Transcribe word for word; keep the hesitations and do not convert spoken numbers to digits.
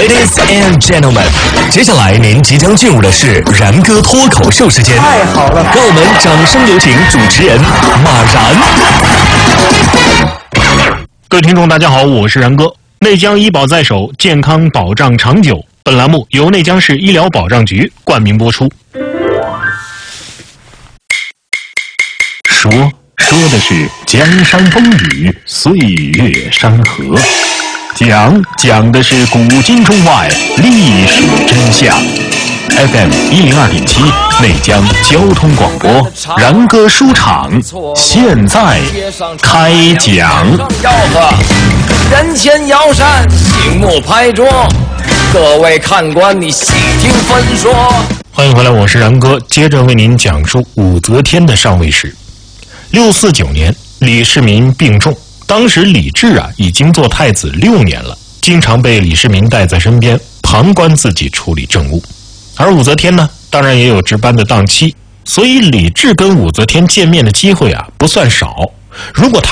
Ladies and gentlemen， 接下来您即将进入的是然哥脱口秀时间。 太好了， 让我们掌声有请主持人马然。 各位听众大家好，我是然哥。内江医保在手，健康保障长久。本栏目由内江市医疗保障局冠名播出。说说的是江山风雨，岁月山河；讲讲的是古今中外历史真相。F M 一零二点七，内江交通广播，然哥书场，现在开讲。 人前摇扇，醒目拍桌，各位看官，你细听分说。 欢迎回来，我是然哥，接着为您讲述武则天的上位史。六四九年，李世民病重，当时李治啊已经做太子六年了，经常被李世民带在身边，旁观自己处理政务。而武则天呢，当然也有值班的档期，所以李治跟武则天见面的机会啊不算少。如果他